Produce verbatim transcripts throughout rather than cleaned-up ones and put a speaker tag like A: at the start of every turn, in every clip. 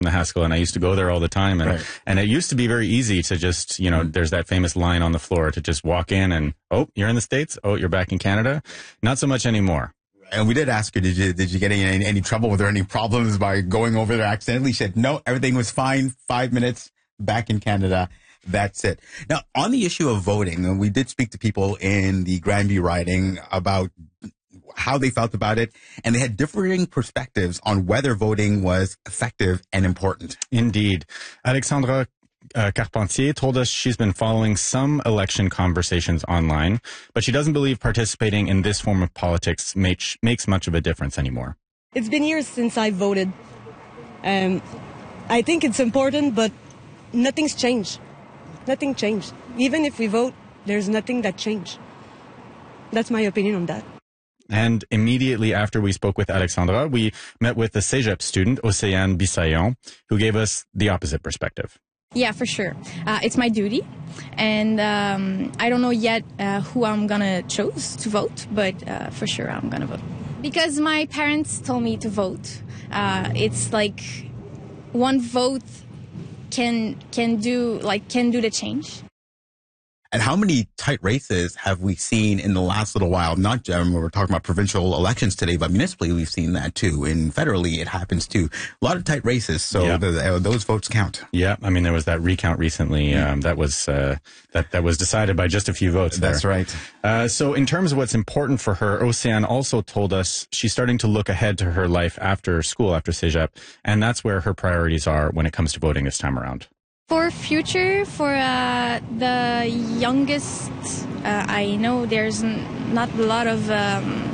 A: the Haskell, and I used to go there all the time. And,
B: right.
A: and it used to be very easy to just, you know, there's that famous line on the floor to just walk in and, oh, you're in the States? Oh, you're back in Canada? Not so much anymore.
B: And we did ask her, did you, did you get any, any trouble? Were there any problems by going over there accidentally? She said, no, everything was fine. Five minutes back in Canada. That's it. Now, on the issue of voting, we did speak to people in the Granby riding about how they felt about it, and they had differing perspectives on whether voting was effective and important.
A: Indeed. Alexandra uh, Carpentier told us she's been following some election conversations online, but she doesn't believe participating in this form of politics makes, makes much of a difference anymore.
C: It's been years since I voted. Um, I think it's important, but nothing's changed. Nothing changed. Even if we vote, there's nothing that changed. That's my opinion on that.
A: And immediately after we spoke with Alexandra, we met with a Cégep student, Océane Bissaillon, who gave us the opposite perspective.
D: Yeah, for sure. Uh, it's my duty. And um, I don't know yet uh, who I'm going to choose to vote, but uh, for sure I'm going to vote. Because my parents told me to vote. Uh, it's like one vote can can do like can do the change.
B: And how many tight races have we seen in the last little while? Not um, we're talking about provincial elections today, but municipally we've seen that too. And federally it happens too. A lot of tight races, so
A: yeah.
B: the, uh, those votes count.
A: Yeah, I mean there was that recount recently um, that was uh, that that was decided by just a few votes.
B: That's
A: there.
B: right.
A: Uh, so in terms of what's important for her, Océane also told us she's starting to look ahead to her life after school, after Cégep, and that's where her priorities are when it comes to voting this time around.
D: For future, for uh, the youngest, uh, I know there's n- not a lot of um,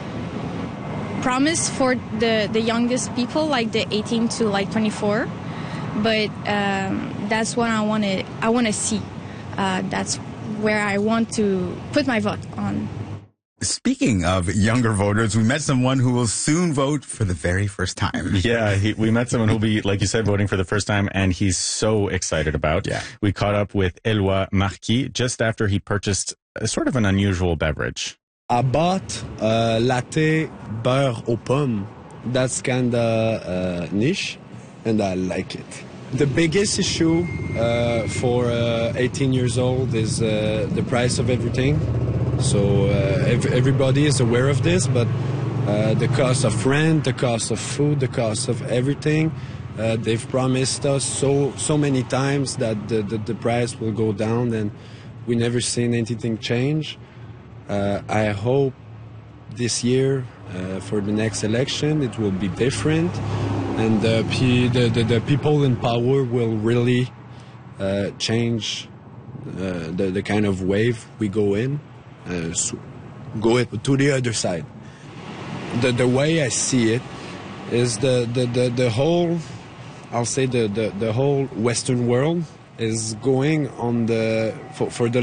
D: promise for the, the youngest people, like the eighteen to like twenty-four. But um, that's what I want to I want to see. Uh, that's where I want to put my vote on.
B: Speaking of younger voters, we met someone who will soon vote for the very first time.
A: Yeah, he, we met someone who'll be, like you said, voting for the first time, and he's so excited about.
B: Yeah.
A: We caught up with Éloi Marquis just after he purchased a sort of an unusual beverage.
E: I bought a latte beurre aux pommes. That's kind of uh, niche, and I like it. The biggest issue uh, for uh, eighteen years old is uh, the price of everything. So uh, ev- everybody is aware of this, but uh, the cost of rent, the cost of food, the cost of everything, uh, they've promised us so so many times that the, the, the price will go down, and we never seen anything change. Uh, I hope this year, uh, for the next election, it will be different, and the, the, the, the people in power will really uh, change uh, the, the kind of wave we go in. Uh, so go it to the other side. The the way I see it is the the, the, the whole, I'll say the, the, the whole Western world is going on the for, for the